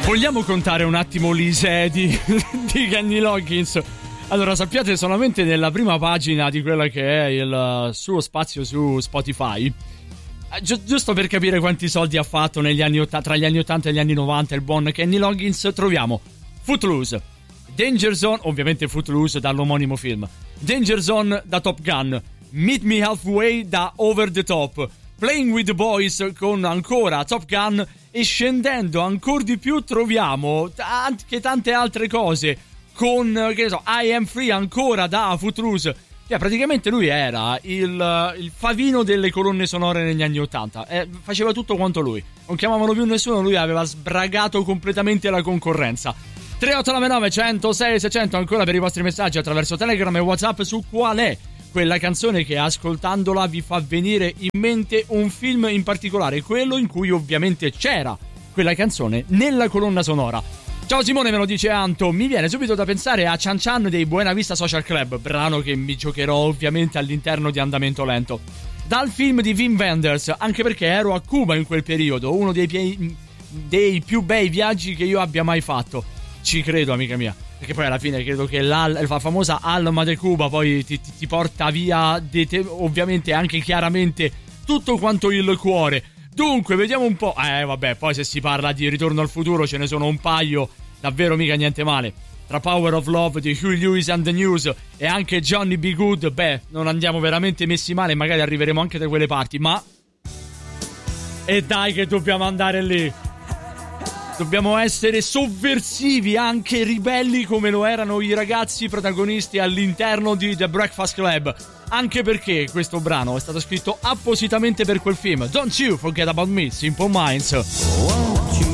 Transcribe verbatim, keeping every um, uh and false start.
Vogliamo contare un attimo l'I-S-E di, di Kenny Loggins? Allora, sappiate, solamente nella prima pagina di quella che è il suo spazio su Spotify, gi- giusto per capire quanti soldi ha fatto negli anni ottanta, tra gli anni ottanta e gli anni novanta il buon Kenny Loggins, troviamo Footloose, Danger Zone, ovviamente Footloose dall'omonimo film, Danger Zone da Top Gun, Meet Me Halfway da Over the Top, Playing with the Boys con ancora Top Gun, e scendendo ancora di più troviamo anche tante altre cose con, che ne so, I Am Free ancora da Footloose. Cioè, praticamente lui era il, il favino delle colonne sonore negli anni ottanta, eh, faceva tutto quanto lui, non chiamavano più nessuno, lui aveva sbragato completamente la concorrenza. Tre otto nove nove uno zero sei sei zero zero ancora per i vostri messaggi attraverso Telegram e WhatsApp su qual è quella canzone che ascoltandola vi fa venire in mente un film in particolare, quello in cui ovviamente c'era quella canzone nella colonna sonora. Ciao Simone, me lo dice Anto, mi viene subito da pensare a Chan Chan dei Buena Vista Social Club, brano che mi giocherò ovviamente all'interno di Andamento Lento. Dal film di Wim Wenders, anche perché ero a Cuba in quel periodo, uno dei, pie- dei più bei viaggi che io abbia mai fatto. Ci credo, amica mia, perché poi alla fine credo che la, la famosa Alma de Cuba poi ti, ti, ti porta via de te, ovviamente anche chiaramente tutto quanto il cuore. Dunque, vediamo un po'. Eh, vabbè, poi se si parla di Ritorno al futuro ce ne sono un paio, davvero mica niente male. Tra Power of Love di Huey Lewis and the News e anche Johnny B. Good, beh, non andiamo veramente messi male, magari arriveremo anche da quelle parti, ma... E dai che dobbiamo andare lì. Dobbiamo essere sovversivi, anche ribelli come lo erano i ragazzi protagonisti all'interno di The Breakfast Club. Anche perché questo brano è stato scritto appositamente per quel film. Don't You Forget About Me, Simple Minds. Won't you